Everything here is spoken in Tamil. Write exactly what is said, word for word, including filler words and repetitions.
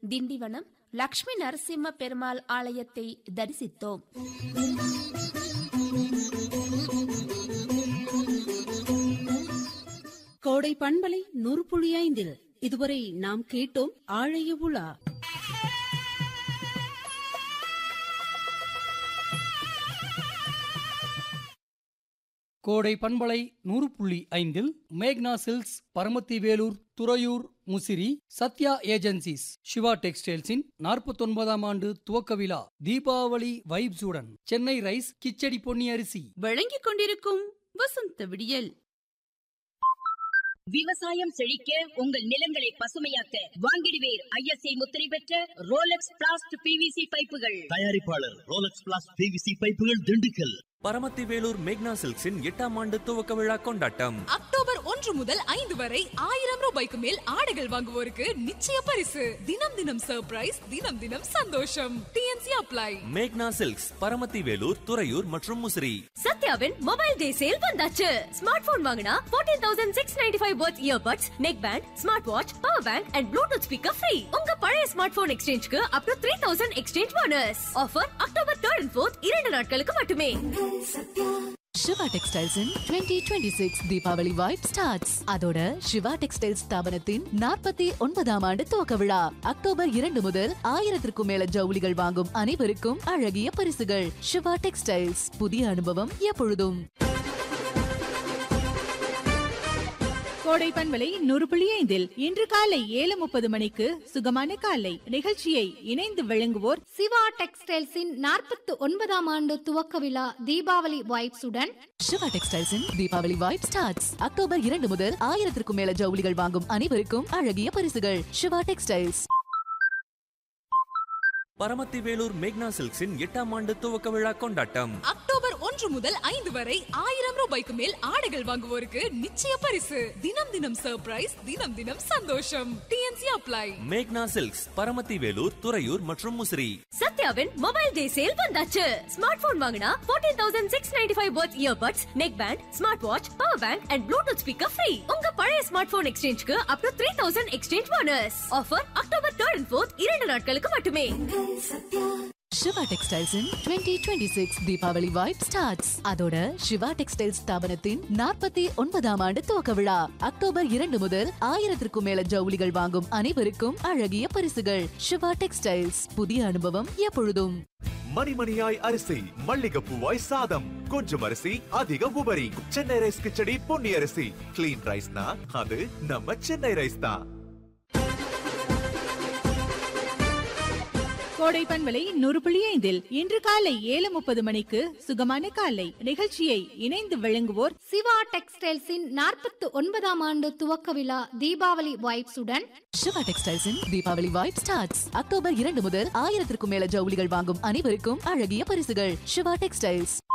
திண்டிவனம் லட்சுமி நரசிம்ம பெருமாள் ஆலயத்தை தரிசித்தோம். கோடை பண்பலை நூறு புள்ளி ஐந்தில் இதுவரை நாம் கேட்டோம் ஆழைய உலா. கோடை பண்பலை நூறு புள்ளி ஐந்தில் மேக்னா சில்க்ஸ், பரமத்தி வேலூர், துறையூர், முசிறி, சத்யா ஏஜென்சிஸ், சிவா டெக்ஸ்டைல்ஸின் நாற்பத்தி ஒன்பதாம் ஆண்டு துவக்க விழா தீபாவளி வைப்ஸுடன் சென்னை ரைஸ் கிச்சடி பொன்னி அரிசி வழங்கிக் கொண்டிருக்கும் வசந்த விடியல். விவசாயம் செழிக்க உங்கள் நிலங்களை பசுமையாக்க வாங்கிடுவேர் ஐஎஸ்ஐ முத்திரை பெற்ற ரோலக்ஸ் பிளாஸ்ட் பிவிசி பைப்புகள். தயாரிப்பாளர் ரோலக்ஸ் பிளாஸ்ட் பிவிசி பைப்புகள், திண்டுக்கல். பரமத்தி வேலூர் மேக்னா சில்க்ஸின் எட்டாம் ஆண்டு துவக்க விழா கொண்டாட்டம் அக்டோபர் ஒன்று முதல் ஐந்து வரை ஆயிரம் ரூபாய்க்கு மேல் ஆடைகள் வாங்குவோருக்கு நிச்சய பரிசு. தினம் தினம் சர்ப்ரைஸ், தினம் தினம் சந்தோஷம். DNC apply. மேக்னா சில்க்ஸ், பரமத்தி வேலூர், துறையூர் மற்றும் முசிறி. சத்யாவின் மொபைல் டே சேல் வந்தாச்சு. ஸ்மார்ட் போன் வாங்கினா பதினான்காயிரத்து அறுநூற்று தொண்ணூற்று ஐந்து watts earbuds, neck band, smart watch, power bank and Bluetooth speaker free. உங்க பழைய ஸ்மார்ட் போன் எக்ஸ்சேஞ்சுக்கு அப் டு மூவாயிரம் எக்ஸ்சேஞ்ச் போனஸ். ஆஃபர் அக்டோபர் மூன்று and நான்கு இரண்டு நாட்களுக்கு மட்டுமே. சிவா டெக்ஸ்டைல்ஸ் இருபது இருபத்தி ஆறு தீபாவளி வைப் ஸ்டார்ட்ஸ். அதோட சிவா டெக்ஸ்டைல்ஸ் ஸ்தாபனத்தின் நாற்பத்தி ஒன்பதாம் ஆண்டு துவக்க விழா அக்டோபர் இரண்டு முதல் ஆயிரத்திற்கும் மேல ஜவுளிகள் வாங்கும் அனைவருக்கும் அழகிய பரிசுகள். சிவா டெக்ஸ்டைல்ஸ், புதிய அனுபவம் எப்பொழுதும். கோடை பண்பலை நூறு புள்ளி ஐந்தில் இன்று காலை ஏழு முப்பது மணிக்கு சுகமான காலை நிகழ்ச்சியை இணைந்து வழங்குவோர் சிவா டெக்ஸ்டைல்ஸின் நாற்பத்தி ஒன்பதாம் ஆண்டு துவக்க விழா தீபாவளி வைப்ஸுடன். சிவா டெக்ஸ்டைல்ஸின் தீபாவளி வைப் ஸ்டார்ட்ஸ். அக்டோபர் இரண்டு முதல் ஆயிரத்திற்கும் மேல ஜவுளிகள் வாங்கும் அனைவருக்கும் அழகிய பரிசுகள். சிவா டெக்ஸ்டைல்ஸ். பரமத்தி வேலூர் மேக்னா சில்க்ஸின் எட்டாம் ஆண்டு துவக்க விழா கொண்டாட்டம் அக்டோபர் ஒன்று முதல் ஐந்து வரை ஆயிரம் ரூபாய்க்கு மேல் ஆடைகள் வாங்குவோருக்கு நிச்சய பரிசு. தினம் தினம் சர்ப்ரைஸ், தினம் தினம் சந்தோஷம். DNC apply. மேக்னா சில்க்ஸ், பரமத்தி வேலூர், துறையூர் மற்றும் முசிறி. சத்யாவின் மொபைல் டே சேல் வந்தாச்சு. ஸ்மார்ட் போன் வாங்கினா பதினான்காயிரத்து அறுநூற்று தொண்ணூற்று ஐந்து watts earbuds, neck band, smart watch, power bank and Bluetooth speaker free. உங்க பழைய ஸ்மார்ட் போன் எக்ஸ்சேஞ்சுக்கு அப் டு மூவாயிரம் எக்ஸ்சேஞ்ச் போனஸ். ஆஃபர் அக்டோபர் மூன்று and நான்கு இரண்டு நாட்களுக்கு மட்டுமே. சிவா டெக்ஸ்டைல்ஸ் இருபது இருபத்தி ஆறு தீபாவளி வைப் ஸ்டார்ட்ஸ். அதோட சிவா டெக்ஸ்டைல்ஸ் ஸ்தாபனத்தின் நாற்பத்தி ஒன்பதாம் ஆண்டு துவக்க விழா அக்டோபர் இரண்டு முதல் ஆயிரத்திற்கும் மேல ஜவுளிகள் வாங்கும் அனைவருக்கும் அழகிய பரிசுகள். சிவா டெக்ஸ்டைல்ஸ், புதிய அனுபவம் எப்பொழுதும். மணிமணியாய் அரிசி, மல்லிகைப்பூவாய் சாதம், கொஞ்சம் அரிசி அதிக உபரி. சென்னை ரைஸ் கிச்சடி பொன்னி அரிசி. கிளீன் ரைஸ்னா அது நம்ம சென்னை ரைஸ் தான். கோடை பண்பலை நூறு புள்ளி ஐந்தில் இன்று காலை ஏழு முப்பது மணிக்கு சுகமான காலை நிகழ்ச்சியை இணைந்து வழங்குவோர் சிவா டெக்ஸ்டைல்ஸின் நாற்பத்தி ஒன்பதாம் ஆண்டு துவக்க விழா தீபாவளி வைப்ஸுடன். சிவா டெக்ஸ்டைல்ஸின் தீபாவளி வைப் ஸ்டார்ட்ஸ். அக்டோபர் இரண்டு முதல் ஆயிரத்திற்கும் மேல ஜவுளிகள் வாங்கும் அனைவருக்கும் அழகிய பரிசுகள். சிவா டெக்ஸ்டைல்ஸ்.